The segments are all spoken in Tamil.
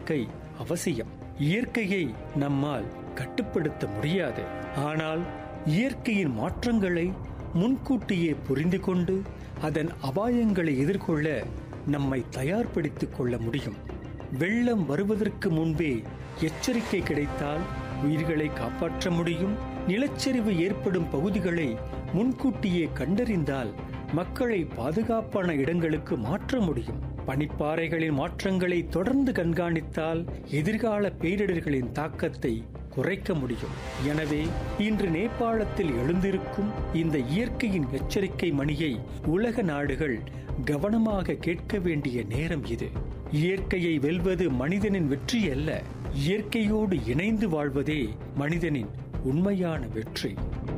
முன்னெச்சரிக்கை அவசியம். இயற்கையை நம்மால் கட்டுப்படுத்த முடியாது. ஆனால் இயற்கையின் மாற்றங்களை முன்கூட்டியே புரிந்து கொண்டு அதன் அபாயங்களை எதிர்கொள்ள நம்மை தயார்படுத்திக் கொள்ள முடியும். வெள்ளம் வருவதற்கு முன்பே எச்சரிக்கை கிடைத்தால் உயிர்களை காப்பாற்ற முடியும். நிலச்சரிவு ஏற்படும் பகுதிகளை முன்கூட்டியே கண்டறிந்தால் மக்களை பாதுகாப்பான இடங்களுக்கு மாற்ற முடியும். பனிப்பாறைகளின் மாற்றங்களை தொடர்ந்து கண்காணித்தால் எதிர்கால பேரிடர்களின் தாக்கத்தை குறைக்க முடியும். எனவே இன்று நேபாளத்தில் எழுந்திருக்கும் இந்த இயற்கையின் எச்சரிக்கை மணியை உலக நாடுகள் கவனமாக கேட்க வேண்டிய நேரம் இது. இயற்கையை வெல்வது மனிதனின் வெற்றி அல்ல, இயற்கையோடு இணைந்து வாழ்வதே மனிதனின் உண்மையான வெற்றி.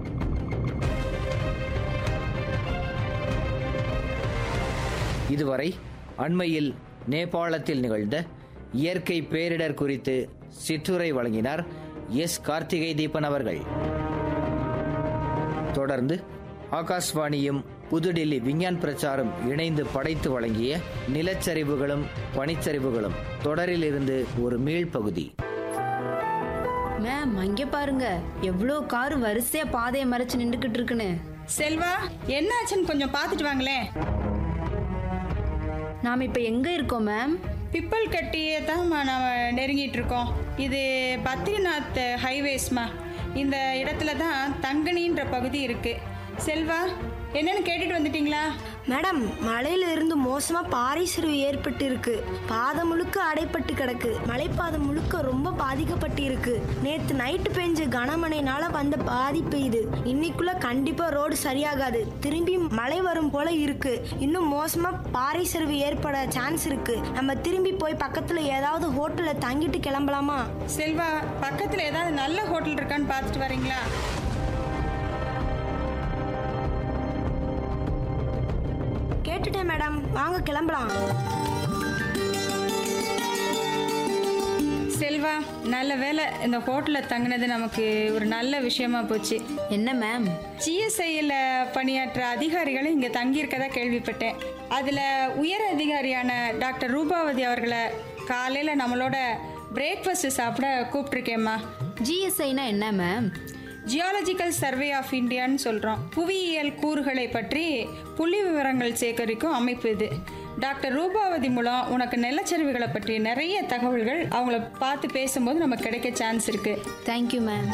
இதுவரை அண்மையில் நேபாளத்தில் நிகழ்ந்த இயற்கை பேரிடர் குறித்து சிற்றுரை வழங்கினார் எஸ். கார்த்திகை தீபன் அவர்கள். தொடர்ந்து ஆகாஷ்வாணியும் புதுடில்லி விஞ்ஞான் பிரச்சாரம் இணைந்து படைத்து வழங்கிய நிலச்சரிவுகளும் பனிச்சரிவுகளும் தொடரிலிருந்து ஒரு மீள் பகுதி. மேம், அங்கே பாருங்க, எவ்வளோ கார் வரிசையா பாதையை மறைச்சு நின்றுகிட்டு இருக்குன்னு. செல்வா, என்னாச்சுன்னு கொஞ்சம் பார்த்துட்டு வாங்களேன். நாம் இப்போ எங்கே இருக்கோம் மேம்? பிப்பல் கட்டியே தான் நாம் நெருங்கிட்டு இருக்கோம். இது பத்ரிநாத் ஹைவேஸ்மா. இந்த இடத்துல தான் தங்கனின்ற பகுதி இருக்குது. செல்வா, என்னன்னு கேட்டுட்டு வந்துட்டீங்களா? மேடம், மலையில இருந்து மோசமா பாறை சரிவு ஏற்பட்டு இருக்கு. பாதை முழுக்க அடைப்பட்டு கிடக்கு. மலைப்பாதை முழுக்க ரொம்ப பாதிக்கப்பட்டு இருக்கு. நேத்து நைட்டு பெஞ்ச கனமழைனால வந்த பாதிப்பு இது. இன்னைக்குள்ள கண்டிப்பா ரோடு சரியாகாது. திரும்பி மழை வரும் போல இருக்கு. இன்னும் மோசமா பாறை சரிவு ஏற்பட சான்ஸ் இருக்கு. நம்ம திரும்பி போய் பக்கத்துல ஏதாவது ஹோட்டல்ல தங்கிட்டு கிளம்பலாமா? செல்வா, பக்கத்துல ஏதாவது நல்ல ஹோட்டல் இருக்கான்னு பார்த்துட்டு வரீங்களா? கேட்டுட்டேன் மேடம், வாங்க கிளம்பலாம். செல்வா, நல்ல வேலை இந்த ஹோட்டலில் தங்கினது நமக்கு ஒரு நல்ல விஷயமா போச்சு. என்ன மேம்? ஜிஎஸ்ஐயில் பணியாற்ற அதிகாரிகளும் இங்கே தங்கியிருக்கதா கேள்விப்பட்டேன். அதில் உயர் அதிகாரியான டாக்டர் ரூபாவதி அவர்களை காலையில் நம்மளோட பிரேக்ஃபாஸ்ட் சாப்பிட கூப்பிட்ருக்கேம்மா. ஜிஎஸ்ஐனா என்ன மேம்? ஜியாலஜிக்கல் சர்வே ஆஃப் இந்தியான்னு சொல்கிறோம். புவியியல் கூறுகளை பற்றி புள்ளி விவரங்கள் சேகரிக்கும் அமைப்பு இது. டாக்டர் ரூபாவதி மூலம் உனக்கு நிலச்சரிவுகளை பற்றி நிறைய தகவல்கள் அவங்கள பார்த்து பேசும்போது நமக்கு கிடைக்க சான்ஸ் இருக்குது. Thank you ma'am.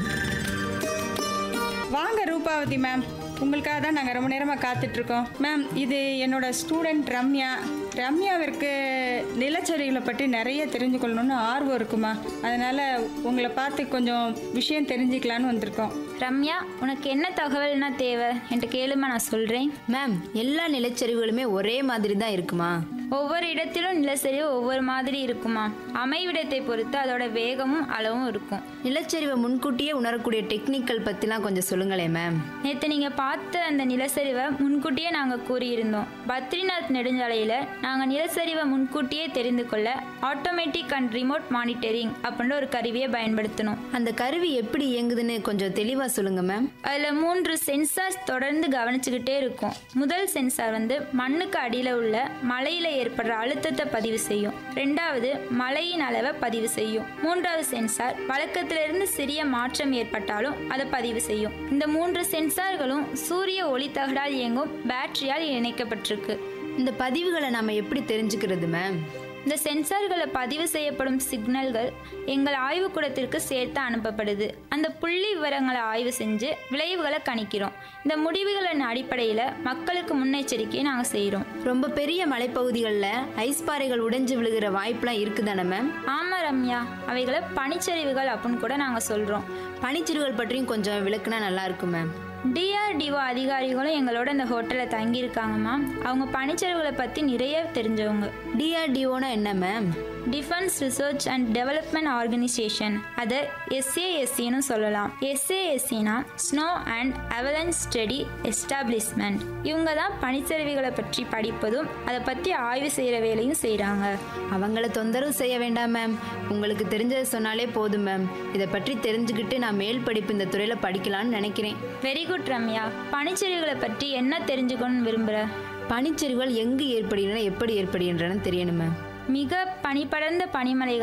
வாங்க ரூபாவதி மேம், உங்களுக்காக தான் நாங்கள் ரொம்ப நேரமாக காத்துட்ருக்கோம். மேம், இது என்னோட ஸ்டூடெண்ட் ரம்யா. ரம்யாவிற்கு நிலச்சரிவுகளை பற்றி நிறைய தெரிஞ்சுக்கொள்ளணும்னு ஆர்வம் இருக்குமா. அதனால் உங்களை பார்த்து கொஞ்சம் விஷயம் தெரிஞ்சுக்கலான்னு வந்திருக்கோம். ரம்யா, உனக்கு என்ன தகவல்னா தேவை என்கிட்ட கேளுமா, நான் சொல்கிறேன். மேம், எல்லா நிலச்சரிவுகளுமே ஒரே மாதிரி தான் இருக்குமா? ஒவ்வொரு இடத்திலும் நிலச்சரிவு ஒவ்வொரு மாதிரி இருக்குமா. அமைவிடத்தை பொறுத்து அதோட வேகமும் அளவும் இருக்கும். நிலச்சரிவை முன்கூட்டியே உணரக்கூடிய டெக்னிக்கல் பற்றிலாம் கொஞ்சம் சொல்லுங்களேன் மேம். நேற்று நீங்கள் பார்த்த அந்த நிலச்சரிவை முன்கூட்டியே நாங்கள் கூறியிருந்தோம். பத்ரிநாத் நெடுஞ்சாலையில் நாங்கள் நிலச்சரிவை முன்கூட்டியே தெரிந்து கொள்ள ஆட்டோமேட்டிக் அண்ட் ரிமோட் மானிட்டரிங் அப்படின்ற ஒரு கருவியை பயன்படுத்தணும். அந்த கருவி எப்படி இயங்குதுன்னு கொஞ்சம் தெளிவாக சொல்லுங்க மேம். அதில் 3 சென்சார்ஸ் தொடர்ந்து கவனிச்சுக்கிட்டே இருக்கும். முதல் சென்சார் மண்ணுக்கு அடியில் உள்ள மலையில் ஏற்படுற அழுத்தத்தை பதிவு செய்யும். 2வது மழையின் அளவை பதிவு செய்யும். 3வது சென்சார் வழக்கத்திலிருந்து சிறிய மாற்றம் ஏற்பட்டாலும் அதை பதிவு செய்யும். இந்த 3 சென்சார்களும் சூரிய ஒளி தகடால் இயங்கும் பேட்டரியால் இணைக்கப்பட்டிருக்கு. இந்த பதிவுகளை நம்ம எப்படி தெரிஞ்சுக்கிறது மேம்? இந்த சென்சார்களை பதிவு செய்யப்படும் சிக்னல்கள் எங்கள் ஆய்வுக்கூடத்திற்கு சேர்த்து அனுப்பப்படுது. அந்த புள்ளி விவரங்களை ஆய்வு செஞ்சு விளைவுகளை கணிக்கிறோம். இந்த முடிவுகளின் அடிப்படையில் மக்களுக்கு முன்னெச்சரிக்கையை நாங்கள் செய்கிறோம். ரொம்ப பெரிய மலைப்பகுதிகளில் ஐஸ் பாறைகள் உடைஞ்சு விழுகிற வாய்ப்பெலாம் இருக்குதானே மேம்? ஆமாம் ரம்யா, அவைகளை பனிச்சரிவுகள் அப்படின்னு கூட நாங்கள் சொல்கிறோம். பனிச்சரிவுகள் பற்றியும் கொஞ்சம் விளக்குனா நல்லா இருக்கும் மேம். DRDO அதிகாரிகளும் எங்களோட இந்த ஹோட்டலில் தங்கியிருக்காங்கம்மா. அவங்க பனிச்சரிவுகளை பற்றி நிறைய தெரிஞ்சவங்க. DRDOனா என்ன ma'am? Defence research and development organisation, அதை SASCன்னு சொல்லலாம். SASCனா ஸ்னோ அண்ட் அவலன்ஸ் ஸ்டடி எஸ்டாப்ளிஷ்மெண்ட். இவங்க தான் பனிச்சரிவுகளை பற்றி படிப்பதும் அதை பற்றி ஆய்வு செய்கிற வேலையும் செய்கிறாங்க. அவங்கள தொந்தரவு செய்ய வேண்டாம் மேம். உங்களுக்கு தெரிஞ்சதை சொன்னாலே போதும் மேம். இதை பற்றி தெரிஞ்சுக்கிட்டு நான் மேல் படிப்பு இந்த துறையில் படிக்கலான்னு நினைக்கிறேன். Very good Ramya. பனிச்சரிவுகளை பற்றி என்ன தெரிஞ்சுக்கணும்னு விரும்புகிற? பனிச்சரிவுகள் எங்கு ஏற்படுகின்றன, எப்படி ஏற்படுகின்றன தெரியணும் மேம். மிக பனிபடர்ந்த பனிமலைகள்